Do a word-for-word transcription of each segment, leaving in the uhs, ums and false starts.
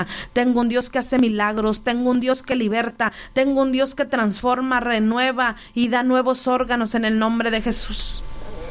tengo un Dios que hace milagros, tengo un Dios que liberta, tengo un Dios que transforma, renueva y da nuevos órganos en el nombre de Jesús.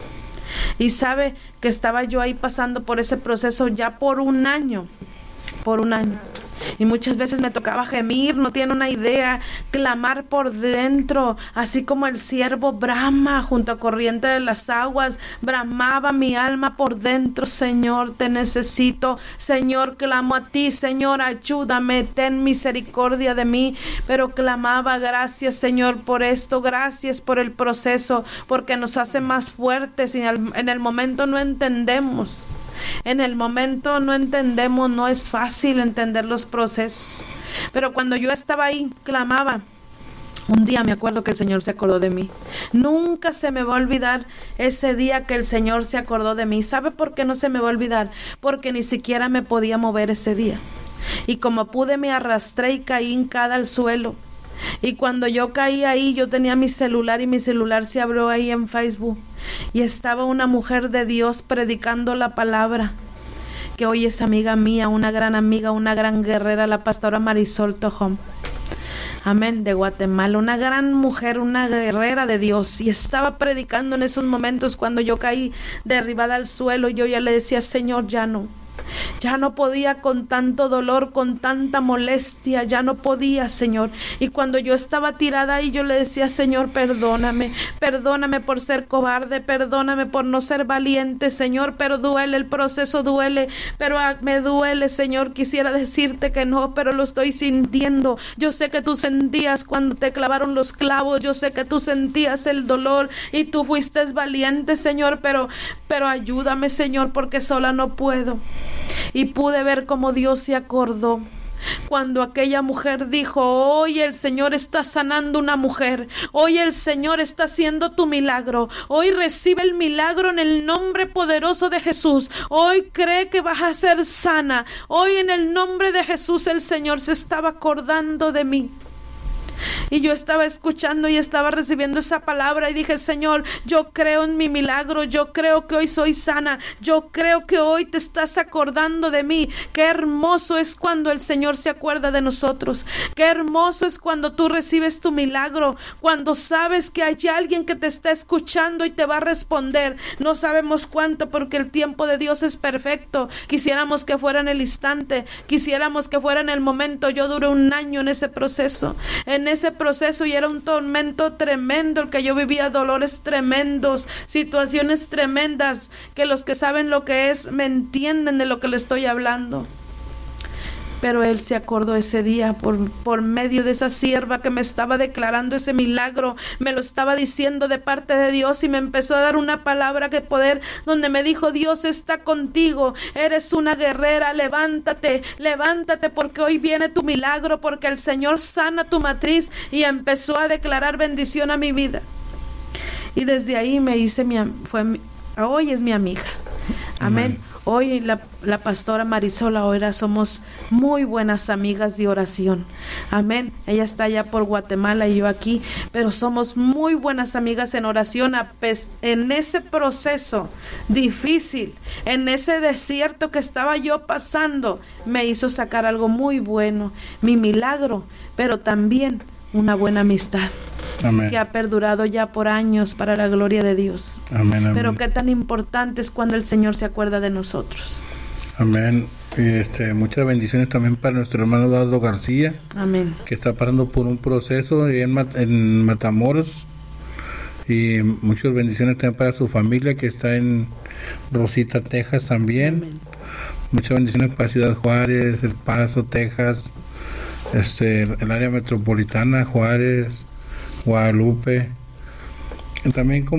Y sabe que estaba yo ahí pasando por ese proceso ya por un año, por un año. Y muchas veces me tocaba gemir, no tiene una idea, clamar por dentro, así como el ciervo brama junto a corriente de las aguas, bramaba mi alma por dentro. Señor, te necesito, Señor, clamo a ti, Señor, ayúdame, ten misericordia de mí. Pero clamaba, gracias, Señor, por esto, gracias por el proceso, porque nos hace más fuertes y en el momento no entendemos. En el momento no entendemos, no es fácil entender los procesos. Pero cuando yo estaba ahí, clamaba. Un día me acuerdo que el Señor se acordó de mí. Nunca se me va a olvidar ese día que el Señor se acordó de mí. ¿Sabe por qué no se me va a olvidar? Porque ni siquiera me podía mover ese día. Y como pude, me arrastré y caí hincada al suelo. Y cuando yo caí ahí, yo tenía mi celular y mi celular se abrió ahí en Facebook. Y estaba una mujer de Dios predicando la palabra, que hoy es amiga mía, una gran amiga, una gran guerrera, la pastora Marisol Tojón. Amén, de Guatemala, una gran mujer, una guerrera de Dios. Y estaba predicando en esos momentos cuando yo caí derribada al suelo. Yo ya le decía, Señor, ya no. Ya no podía con tanto dolor, con tanta molestia, ya no podía, Señor. Y cuando yo estaba tirada ahí, yo le decía, Señor, perdóname, perdóname por ser cobarde, perdóname por no ser valiente, Señor, pero duele, el proceso duele, pero me duele, Señor, quisiera decirte que no, pero lo estoy sintiendo. Yo sé que tú sentías cuando te clavaron los clavos, yo sé que tú sentías el dolor y tú fuiste valiente, Señor, pero, pero ayúdame, Señor, porque sola no puedo. Y pude ver cómo Dios se acordó cuando aquella mujer dijo, hoy el Señor está sanando una mujer, hoy el Señor está haciendo tu milagro, hoy recibe el milagro en el nombre poderoso de Jesús, hoy cree que vas a ser sana, hoy en el nombre de Jesús el Señor se estaba acordando de mí. Y yo estaba escuchando y estaba recibiendo esa palabra y dije, Señor, yo creo en mi milagro, yo creo que hoy soy sana, yo creo que hoy te estás acordando de mí. Qué hermoso es cuando el Señor se acuerda de nosotros, qué hermoso es cuando tú recibes tu milagro, cuando sabes que hay alguien que te está escuchando y te va a responder. No sabemos cuánto, porque el tiempo de Dios es perfecto. Quisiéramos que fuera en el instante, quisiéramos que fuera en el momento. Yo duré un año en ese proceso, en ese proceso, y era un tormento tremendo el que yo vivía, dolores tremendos, situaciones tremendas, que los que saben lo que es me entienden de lo que le estoy hablando. Pero Él se acordó ese día por, por medio de esa sierva que me estaba declarando ese milagro, me lo estaba diciendo de parte de Dios, y me empezó a dar una palabra de poder donde me dijo, Dios está contigo, eres una guerrera, levántate, levántate porque hoy viene tu milagro, porque el Señor sana tu matriz. Y empezó a declarar bendición a mi vida. Y desde ahí me hice mi, fue, hoy es mi amiga. Amén. Amén. Hoy la, la pastora Marisol, ahora somos muy buenas amigas de oración. Amén. Ella está allá por Guatemala y yo aquí, pero somos muy buenas amigas en oración. En ese proceso difícil, en ese desierto que estaba yo pasando, me hizo sacar algo muy bueno, mi milagro, pero también una buena amistad. Amén. Que ha perdurado ya por años para la gloria de Dios. Amén, amén. Pero qué tan importante es cuando el Señor se acuerda de nosotros. Amén. Este, muchas bendiciones también para nuestro hermano Eduardo García. Amén. Que está pasando por un proceso en, Mat- en Matamoros. Y muchas bendiciones también para su familia que está en Rosita, Texas también. Amén. Muchas bendiciones para Ciudad Juárez, El Paso, Texas, este, el área metropolitana, Juárez, Guadalupe. También